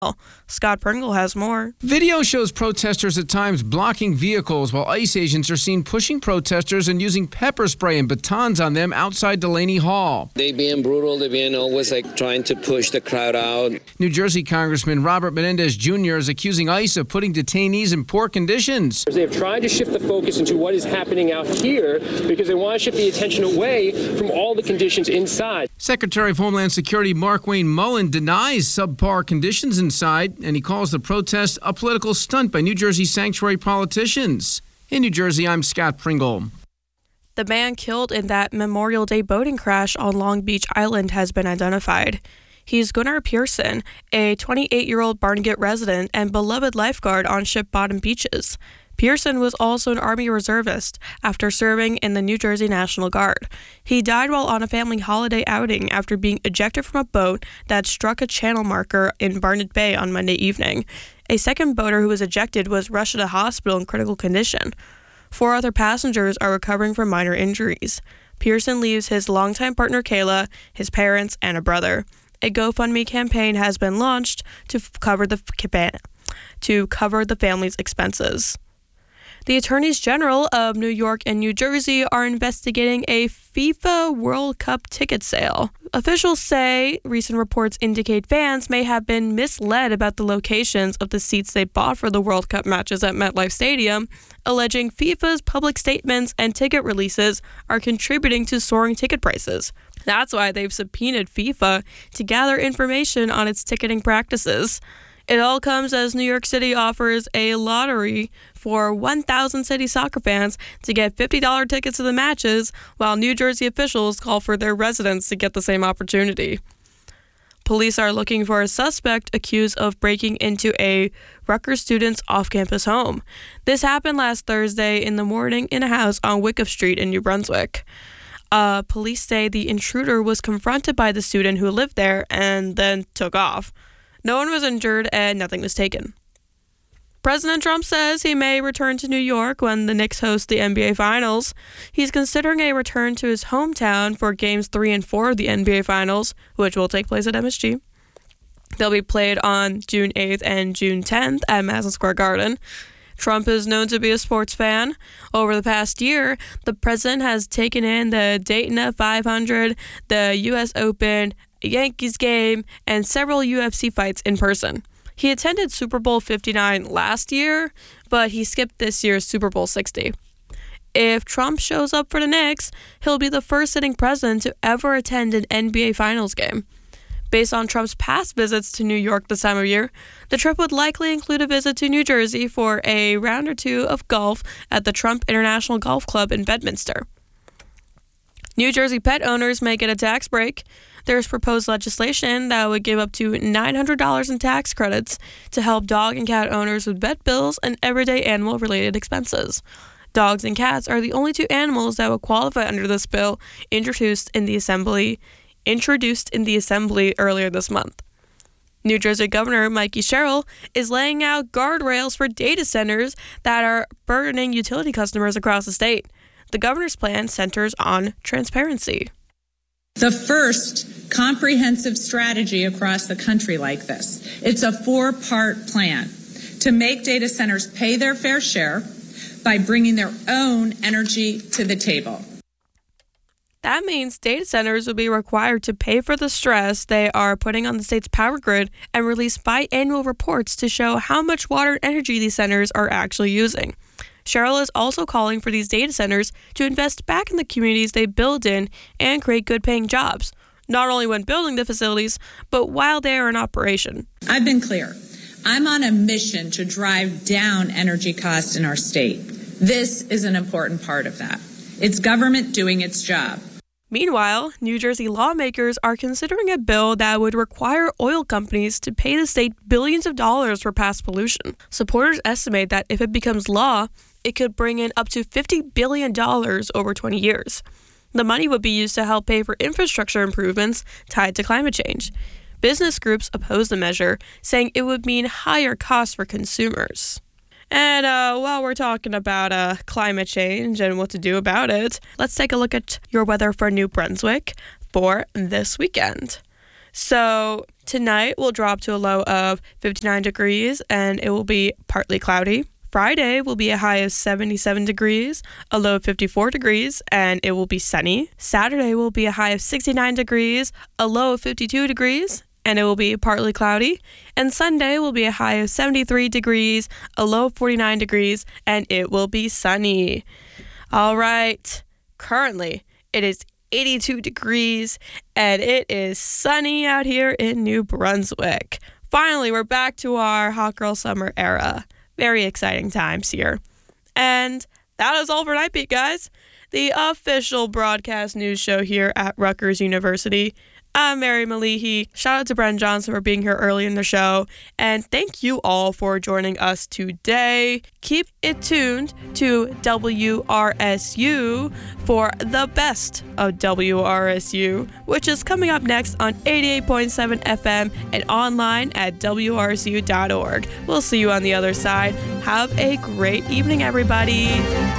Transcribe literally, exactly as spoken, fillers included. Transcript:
Scott Pringle has more. Video shows protesters at times blocking vehicles while ICE agents are seen pushing protesters and using pepper spray and batons on them outside Delaney Hall. They being brutal, they being always like trying to push the crowd out. New Jersey Congressman Robert Menendez Junior is accusing ICE of putting detainees in poor conditions. They have tried to shift the focus into what is happening out here because they want to shift the attention away from all the conditions inside. Secretary of Homeland Security Markwayne Mullin denies subpar conditions inside, and he calls the protest a political stunt by New Jersey sanctuary politicians. In New Jersey, I'm Scott Pringle. The man killed in that Memorial Day boating crash on Long Beach Island has been identified. He's Gunnar Pearson, a twenty-eight-year-old Barnegat resident and beloved lifeguard on Ship Bottom beaches. Pearson was also an Army reservist after serving in the New Jersey National Guard. He died while on a family holiday outing after being ejected from a boat that struck a channel marker in Barnett Bay on Monday evening. A second boater who was ejected was rushed to the hospital in critical condition. Four other passengers are recovering from minor injuries. Pearson leaves his longtime partner Kayla, his parents, and a brother. A GoFundMe campaign has been launched to f- cover the f- to cover the family's expenses. The Attorneys General of New York and New Jersey are investigating a FIFA World Cup ticket sale. Officials say recent reports indicate fans may have been misled about the locations of the seats they bought for the World Cup matches at MetLife Stadium, alleging FIFA's public statements and ticket releases are contributing to soaring ticket prices. That's why they've subpoenaed FIFA to gather information on its ticketing practices. It all comes as New York City offers a lottery for one thousand city soccer fans to get fifty dollars tickets to the matches, while New Jersey officials call for their residents to get the same opportunity. Police are looking for a suspect accused of breaking into a Rutgers student's off-campus home. This happened last Thursday in the morning in a house on Wickoff Street in New Brunswick. Uh, police say the intruder was confronted by the student who lived there and then took off. No one was injured and nothing was taken. President Trump says he may return to New York when the Knicks host the N B A Finals. He's considering a return to his hometown for Games three and four of the N B A Finals, which will take place at M S G. They'll be played on June eighth and June tenth at Madison Square Garden. Trump is known to be a sports fan. Over the past year, the president has taken in the Daytona five hundred, the U S Open, a Yankees game, and several U F C fights in person. He attended Super Bowl fifty-nine last year, but he skipped this year's Super Bowl sixty. If Trump shows up for the Knicks, he'll be the first sitting president to ever attend an N B A Finals game. Based on Trump's past visits to New York this time of year, the trip would likely include a visit to New Jersey for a round or two of golf at the Trump International Golf Club in Bedminster. New Jersey pet owners may get a tax break. There's proposed legislation that would give up to nine hundred dollars in tax credits to help dog and cat owners with vet bills and everyday animal-related expenses. Dogs and cats are the only two animals that would qualify under this bill introduced in the Assembly introduced in the Assembly earlier this month. New Jersey Governor Mikey Sherrill is laying out guardrails for data centers that are burdening utility customers across the state. The governor's plan centers on transparency. The first comprehensive strategy across the country like this. It's a four-part plan to make data centers pay their fair share by bringing their own energy to the table. That means data centers will be required to pay for the stress they are putting on the state's power grid and release biannual reports to show how much water and energy these centers are actually using. Sherrill is also calling for these data centers to invest back in the communities they build in and create good-paying jobs, not only when building the facilities, but while they are in operation. I've been clear. I'm on a mission to drive down energy costs in our state. This is an important part of that. It's government doing its job. Meanwhile, New Jersey lawmakers are considering a bill that would require oil companies to pay the state billions of dollars for past pollution. Supporters estimate that if it becomes law, it could bring in up to fifty billion dollars over twenty years. The money would be used to help pay for infrastructure improvements tied to climate change. Business groups oppose the measure, saying it would mean higher costs for consumers. And uh, while we're talking about uh, climate change and what to do about it, let's take a look at your weather for New Brunswick for this weekend. So tonight will drop to a low of fifty-nine degrees and it will be partly cloudy. Friday will be a high of seventy-seven degrees, a low of fifty-four degrees, and it will be sunny. Saturday will be a high of sixty-nine degrees, a low of fifty-two degrees, and it will be partly cloudy. And Sunday will be a high of seventy-three degrees, a low of forty-nine degrees, and it will be sunny. All right, currently it is eighty-two degrees, and it is sunny out here in New Brunswick. Finally, we're back to our hot girl summer era. Very exciting times here. And that is all for Night Beat, guys. The official broadcast news show here at Rutgers University. I'm Mary Malihi. Shout out to Bren Johnson for being here early in the show. And thank you all for joining us today. Keep it tuned to W R S U for the best of W R S U, which is coming up next on eighty-eight point seven F M and online at W R S U dot org. We'll see you on the other side. Have a great evening, everybody.